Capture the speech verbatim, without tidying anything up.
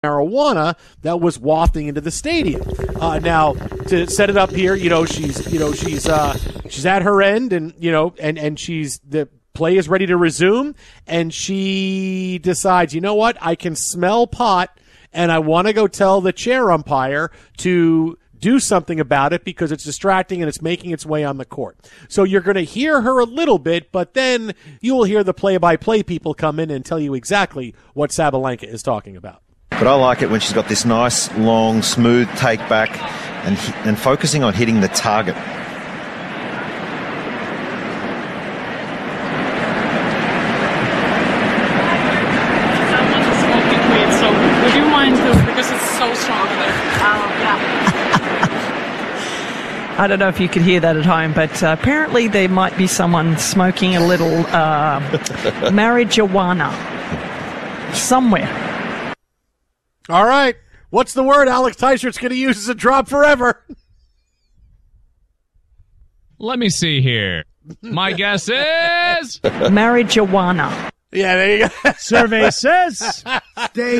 marijuana that was wafting into the stadium. Uh, now, to set it up here, you know, she's, you know, she's, uh, she's at her end, and you know, and and she's the play is ready to resume, and she decides, you know what, I can smell pot, and I want to go tell the chair umpire to do something about it because it's distracting and it's making its way on the court. So you're going to hear her a little bit, but then you will hear the play-by-play people come in and tell you exactly what Sabalenka is talking about. But I like it when she's got this nice, long, smooth take back and and focusing on hitting the target. Someone is smoking weed, so would you mind this because it's so strong there? Oh, yeah. I don't know if you could hear that at home, but uh, apparently there might be someone smoking a little uh, marijuana somewhere. All right. What's the word Alex Tyshert's going to use as a drop forever? Let me see here. My guess is... marijuana. Yeah, there you go. Survey says... Stay